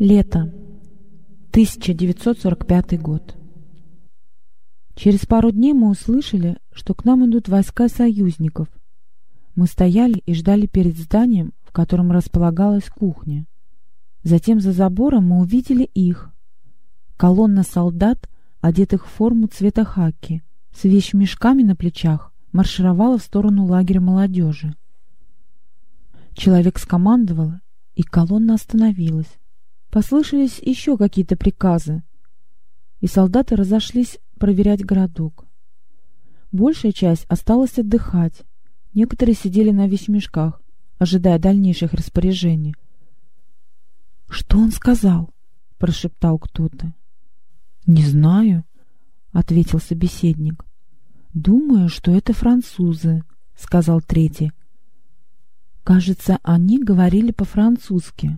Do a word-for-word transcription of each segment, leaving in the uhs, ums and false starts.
Лето. тысяча девятьсот сорок пятый год. Через пару дней мы услышали, что к нам идут войска союзников. Мы стояли и ждали перед зданием, в котором располагалась кухня. Затем за забором мы увидели их. Колонна солдат, одетых в форму цвета хаки, с вещмешками на плечах, маршировала в сторону лагеря молодежи. Человек скомандовал, и колонна остановилась. Послышались еще какие-то приказы, и солдаты разошлись проверять городок. Большая часть осталась отдыхать. Некоторые сидели на вещмешках, ожидая дальнейших распоряжений. «Что он сказал?» — прошептал кто-то. «Не знаю», — ответил собеседник. «Думаю, что это французы», — сказал третий. «Кажется, они говорили по-французски».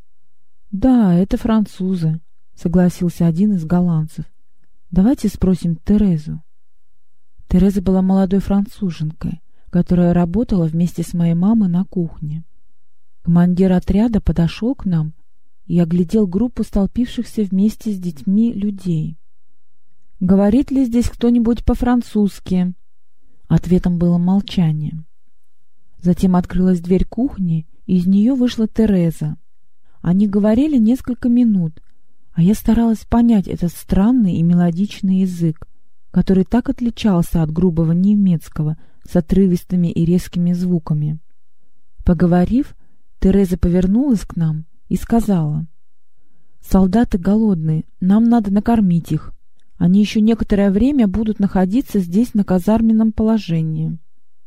«Да, это французы», — согласился один из голландцев. «Давайте спросим Терезу». Тереза была молодой француженкой, которая работала вместе с моей мамой на кухне. Командир отряда подошел к нам и оглядел группу столпившихся вместе с детьми людей. «Говорит ли здесь кто-нибудь по-французски?» Ответом было молчание. Затем открылась дверь кухни, и из нее вышла Тереза. Они говорили несколько минут, а я старалась понять этот странный и мелодичный язык, который так отличался от грубого немецкого с отрывистыми и резкими звуками. Поговорив, Тереза повернулась к нам и сказала: «Солдаты голодные, нам надо накормить их. Они еще некоторое время будут находиться здесь на казарменном положении».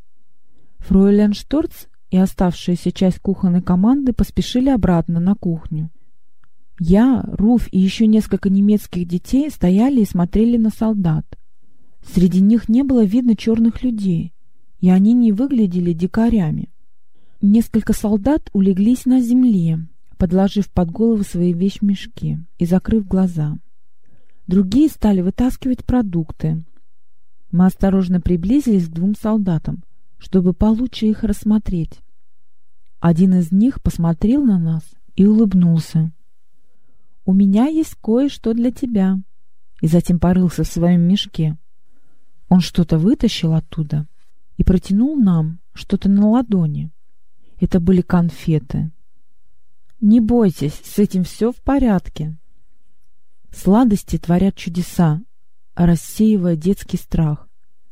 Фройлен Шторц и оставшаяся часть кухонной команды поспешили обратно на кухню. Я, Руфь и еще несколько немецких детей стояли и смотрели на солдат. Среди них не было видно черных людей, и они не выглядели дикарями. Несколько солдат улеглись на земле, подложив под голову свои вещмешки и закрыв глаза. Другие стали вытаскивать продукты. Мы осторожно приблизились к двум солдатам, чтобы получше их рассмотреть. Один из них посмотрел на нас и улыбнулся. «У меня есть кое-что для тебя», и затем порылся в своем мешке. Он что-то вытащил оттуда и протянул нам что-то на ладони. Это были конфеты. «Не бойтесь, с этим все в порядке». Сладости творят чудеса, рассеивая детский страх.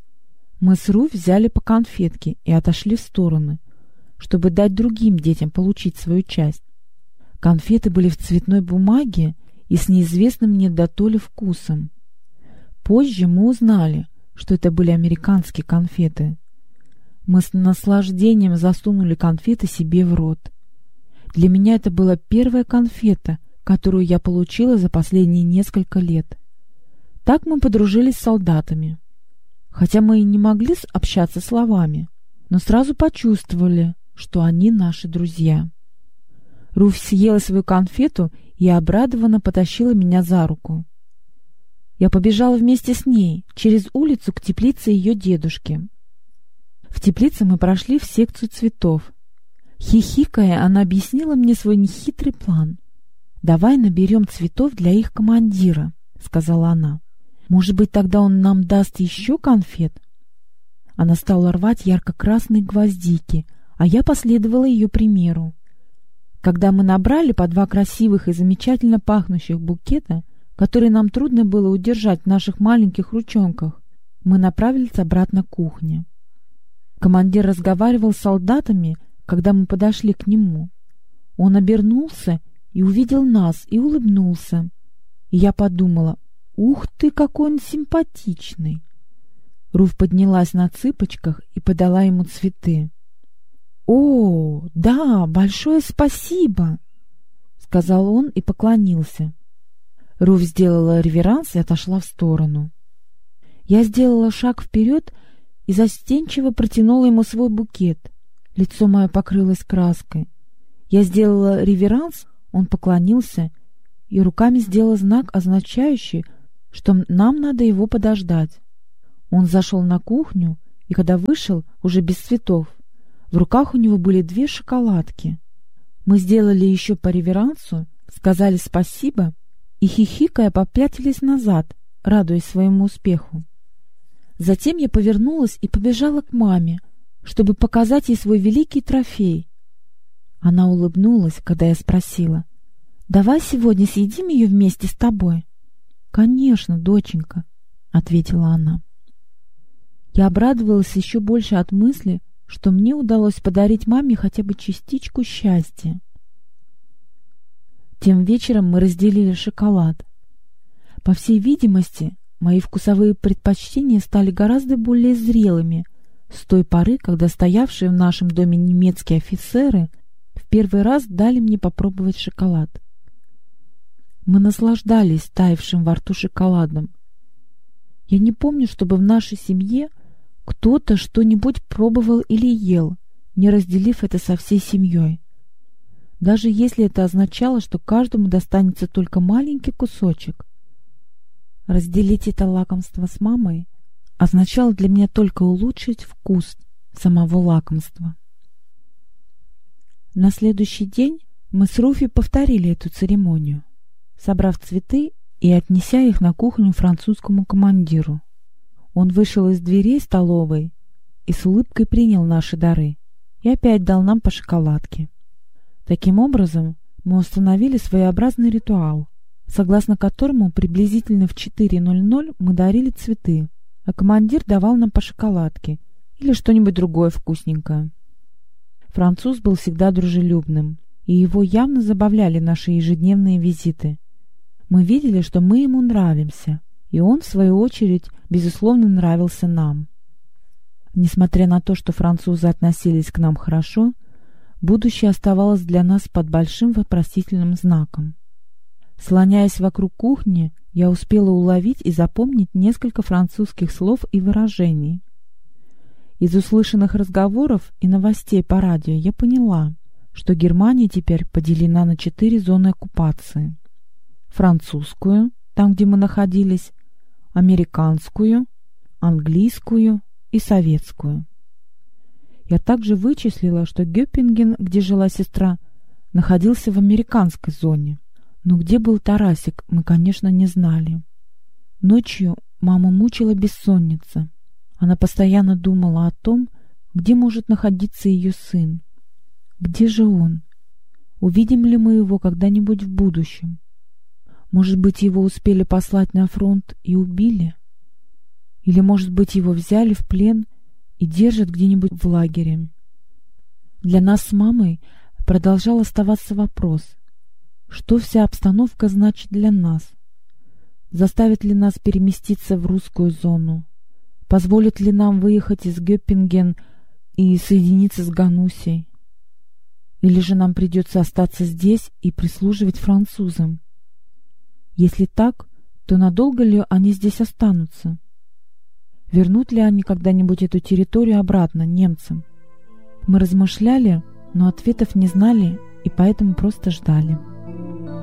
Мы с Руфь взяли по конфетке и отошли в стороны, чтобы дать другим детям получить свою часть. Конфеты были в цветной бумаге и с неизвестным мне дотоле вкусом. Позже мы узнали, что это были американские конфеты. Мы с наслаждением засунули конфеты себе в рот. Для меня это была первая конфета, которую я получила за последние несколько лет. Так мы подружились с солдатами. Хотя мы и не могли общаться словами, но сразу почувствовали, что они наши друзья. Руфь съела свою конфету и обрадованно потащила меня за руку. Я побежала вместе с ней через улицу к теплице ее дедушки. В теплице мы прошли в секцию цветов. Хихикая, она объяснила мне свой нехитрый план. «Давай наберем цветов для их командира», — сказала она. «Может быть, тогда он нам даст еще конфет?» Она стала рвать ярко-красные гвоздики, а я последовала ее примеру. Когда мы набрали по два красивых и замечательно пахнущих букета, которые нам трудно было удержать в наших маленьких ручонках, мы направились обратно к кухне. Командир разговаривал с солдатами, когда мы подошли к нему. Он обернулся и увидел нас, и улыбнулся. И я подумала: «Ух ты, какой он симпатичный!» Руфь поднялась на цыпочках и подала ему цветы. «О, да, большое спасибо!» — сказал он и поклонился. Руфь сделала реверанс и отошла в сторону. Я сделала шаг вперед и застенчиво протянула ему свой букет. Лицо мое покрылось краской. Я сделала реверанс, он поклонился и руками сделал знак, означающий, что нам надо его подождать. Он зашел на кухню, и когда вышел, уже без цветов, в руках у него были две шоколадки. Мы сделали еще по реверансу, сказали спасибо и, хихикая, попятились назад, радуясь своему успеху. Затем я повернулась и побежала к маме, чтобы показать ей свой великий трофей. Она улыбнулась, когда я спросила: «Давай сегодня съедим ее вместе с тобой?» «Конечно, доченька», — ответила она. Я обрадовалась еще больше от мысли, что мне удалось подарить маме хотя бы частичку счастья. Тем вечером мы разделили шоколад. По всей видимости, мои вкусовые предпочтения стали гораздо более зрелыми с той поры, когда стоявшие в нашем доме немецкие офицеры в первый раз дали мне попробовать шоколад. Мы наслаждались таявшим во рту шоколадом. Я не помню, чтобы в нашей семье кто-то что-нибудь пробовал или ел, не разделив это со всей семьей. Даже если это означало, что каждому достанется только маленький кусочек. Разделить это лакомство с мамой означало для меня только улучшить вкус самого лакомства. На следующий день мы с Руфи повторили эту церемонию, собрав цветы и отнеся их на кухню французскому командиру. Он вышел из дверей столовой и с улыбкой принял наши дары и опять дал нам по шоколадке. Таким образом, мы установили своеобразный ритуал, согласно которому приблизительно в четыре ноль ноль мы дарили цветы, а командир давал нам по шоколадке или что-нибудь другое вкусненькое. Француз был всегда дружелюбным, и его явно забавляли наши ежедневные визиты. Мы видели, что мы ему нравимся, и он, в свою очередь, безусловно, нравился нам. Несмотря на то, что французы относились к нам хорошо, будущее оставалось для нас под большим вопросительным знаком. Слоняясь вокруг кухни, я успела уловить и запомнить несколько французских слов и выражений. Из услышанных разговоров и новостей по радио я поняла, что Германия теперь поделена на четыре зоны оккупации. Французскую, там, где мы находились, американскую, английскую и советскую. Я также вычислила, что Гёппинген, где жила сестра, находился в американской зоне. Но где был Тарасик, мы, конечно, не знали. Ночью маму мучила бессонница. Она постоянно думала о том, где может находиться ее сын. Где же он? Увидим ли мы его когда-нибудь в будущем? Может быть, его успели послать на фронт и убили? Или, может быть, его взяли в плен и держат где-нибудь в лагере? Для нас с мамой продолжал оставаться вопрос: что вся обстановка значит для нас? Заставит ли нас переместиться в русскую зону? Позволит ли нам выехать из Гёппинген и соединиться с Ганусей? Или же нам придется остаться здесь и прислуживать французам? Если так, то надолго ли они здесь останутся? Вернут ли они когда-нибудь эту территорию обратно немцам? Мы размышляли, но ответов не знали и поэтому просто ждали.